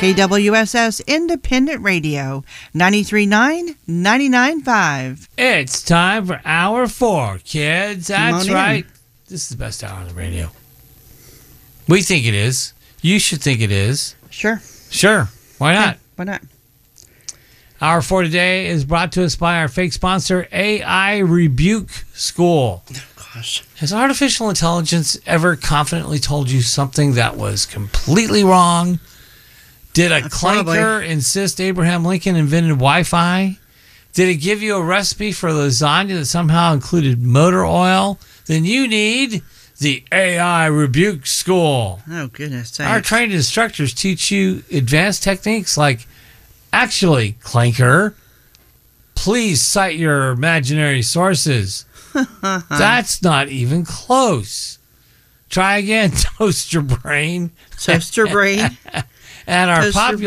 KWSS Independent Radio, 93.9, 99.5. It's time for Hour 4, kids. That's right. This is the best hour on the radio. We think it is. You should think it is. Sure. Sure. Why not? Okay. Why not? Hour 4 today is brought to us by our fake sponsor, AI Rebuke School. Oh, gosh. Has artificial intelligence ever confidently told you something that was completely wrong? Did a clanker insist Abraham Lincoln invented Wi-Fi? Did it give you a recipe for lasagna that somehow included motor oil? Then you need the AI Rebuke School. Oh, goodness. Our trained instructors teach you advanced techniques like, actually, clanker, please cite your imaginary sources. That's not even close. Try again, toast your brain. Toast your brain. And our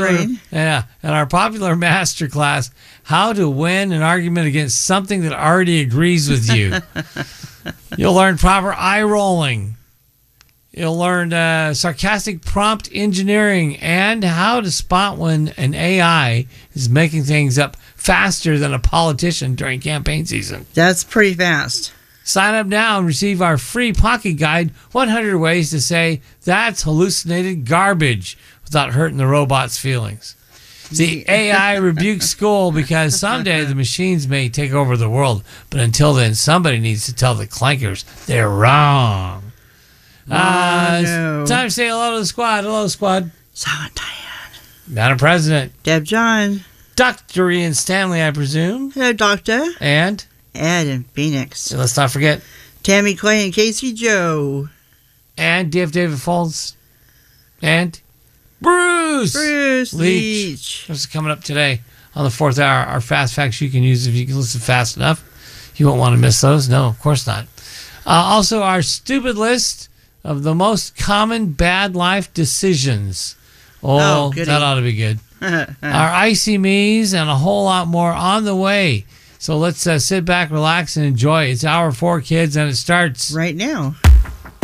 popular master class, how to win an argument against something that already agrees with you. You'll learn proper eye rolling. You'll learn sarcastic prompt engineering and how to spot when an AI is making things up faster than a politician during campaign season. That's pretty fast. Sign up now and receive our free pocket guide, 100 Ways to Say That's Hallucinated Garbage without hurting the robot's feelings. The AI Rebuke School, because someday the machines may take over the world, but until then, somebody needs to tell the clankers they're wrong. No. It's time to say hello to the squad. Hello, squad. Silent Diane. Madam President. Deb John. Dr. Ian Stanley, I presume. Hello, Doctor. And? Ed and Phoenix. And let's not forget. Tammy Clay and Casey Joe. And DF David Folds. And Bruce Leach. This is coming up today on the 4th hour. Our fast facts you can use if you can listen fast enough. You won't want to miss those. No, of course not. Also, our stupid list of the most common bad life decisions. Oh, that ought to be good. Our Icy Me's and a whole lot more on the way. So let's sit back, relax, and enjoy. It's Hour 4, kids, and it starts right now.